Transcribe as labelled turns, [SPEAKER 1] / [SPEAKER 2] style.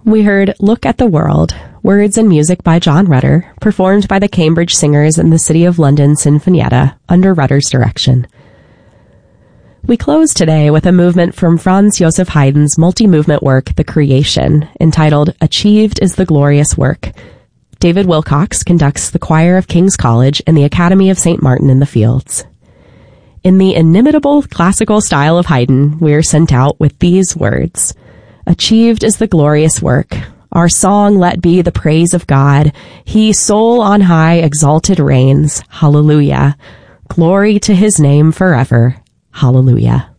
[SPEAKER 1] We heard Look at the World, words and music by John Rutter, performed by the Cambridge Singers and the City of London Sinfonietta under Rutter's direction. We close today with a movement from Franz Joseph Haydn's multi-movement work, The Creation, entitled Achieved is the Glorious Work. David Wilcox conducts the choir of King's College and the Academy of St. Martin in the Fields. In the inimitable classical style of Haydn, we are sent out with these words: Achieved is the glorious work. Our song let be the praise of God. He, sole on high, exalted reigns. Hallelujah. Glory to his name forever. Hallelujah.